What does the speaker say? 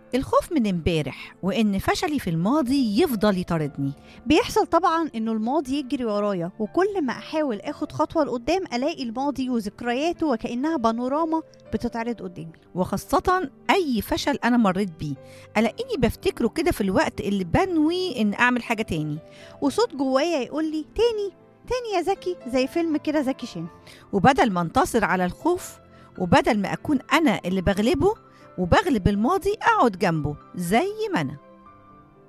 الخوف من امبارح وإن فشلي في الماضي يفضل يطاردني. بيحصل طبعا انه الماضي يجري ورايا، وكل ما احاول اخد خطوة لقدام الاقي الماضي وذكرياته وكأنها بانوراما بتتعرض قدامي. وخاصة أي فشل أنا مريت بيه ألاقيني بفتكره كده في الوقت اللي بنوي إن أعمل حاجة تاني، وصوت جوايا يقول لي تاني يا زكي، زي فيلم كده زكي شان. وبدل ما انتصر على الخوف وبدل ما أكون أنا اللي بغلبه وبغلب الماضي أقعد جنبه زي ما أنا.